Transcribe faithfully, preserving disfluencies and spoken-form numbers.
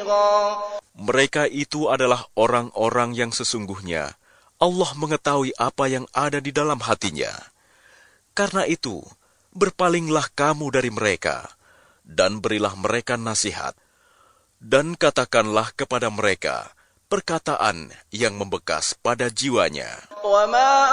Mereka itu adalah orang-orang yang sesungguhnya Allah mengetahui apa yang ada di dalam hatinya. Karena itu, berpalinglah kamu dari mereka, dan berilah mereka nasihat, dan katakanlah kepada mereka perkataan yang membekas pada jiwanya.